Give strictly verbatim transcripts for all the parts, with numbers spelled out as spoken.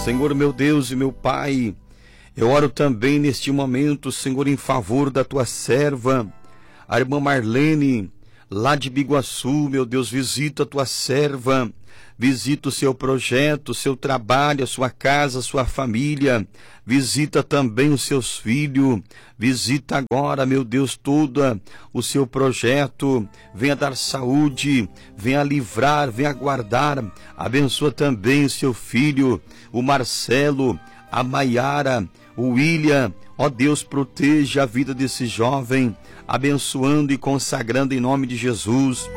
Senhor, meu Deus e meu Pai, eu oro também neste momento, Senhor, em favor da tua serva, a irmã Marlene, lá de Biguaçu. Meu Deus, visita a tua serva, visita o seu projeto, o seu trabalho, a sua casa, a sua família, visita também os seus filhos, visita agora, meu Deus, todo o seu projeto, venha dar saúde, venha livrar, venha guardar, abençoa também o seu filho, o Marcelo, a Maiara, o William. Ó Deus, proteja a vida desse jovem, abençoando e consagrando em nome de Jesus.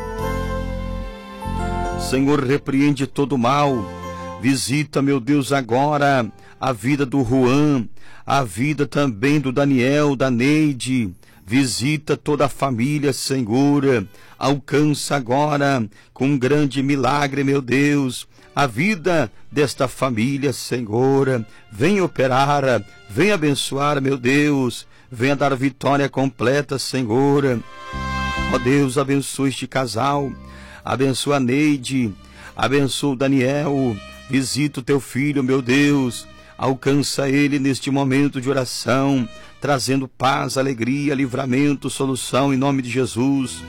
Senhor, repreende todo o mal, visita, meu Deus, agora a vida do Juan, a vida também do Daniel, da Neide, visita toda a família, Senhor, alcança agora com um grande milagre, meu Deus, a vida desta família, Senhor, vem operar, vem abençoar, meu Deus, venha dar vitória completa, Senhor. Ó Deus, abençoa este casal, abençoa a Neide, abençoa o Daniel, visita o teu filho, meu Deus, alcança ele neste momento de oração, trazendo paz, alegria, livramento, solução em nome de Jesus.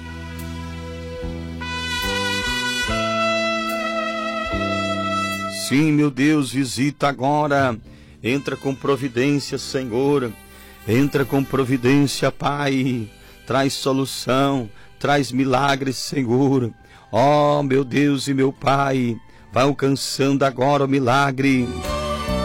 Sim, meu Deus, visita agora, entra com providência, Senhor, entra com providência, Pai, traz solução, traz milagres, Senhor. Ó, meu Deus e meu Pai, vai alcançando agora o milagre.